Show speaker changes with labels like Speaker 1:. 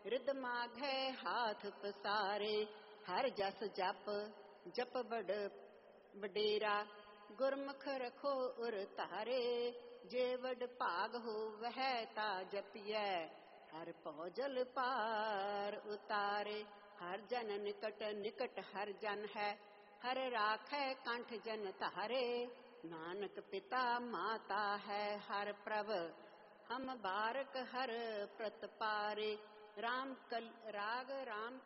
Speaker 1: ਰਿਦ ਮਾਘੈ ਹਾਥ ਪਸਾਰੇ। ਹਰ ਜਸ ਜਪ ਜਪ ਬੜ ਵਡੇਰਾ। ਗੁਰਮੁਖ ਰਖੋ ਉਰ ਧਾਰੇ। ਜੇ ਵਡ ਭਾਗ ਹੋਵਹਿ ਤਾ ਜਪੀਐ। ਹਰ ਭਉ ਜਲ ਪਾਰ ਉਤਾਰੇ। ਹਰ ਜਨ ਨਿਕਟ ਨਿਕਟ ਹਰ ਜਨ ਹੈ। ਹਰ ਰਾਖੈ ਕੰਠ ਜਨ ਧਾਰੇ। ਨਾਨਕ ਪਿਤਾ ਮਾਤਾ ਹੈ ਹਰ ਪ੍ਰਭ। ਹਮ ਬਾਰਕ ਹਰ ਪ੍ਰਤਪਾਰੇ। ਰਾਗ ਰਾਮ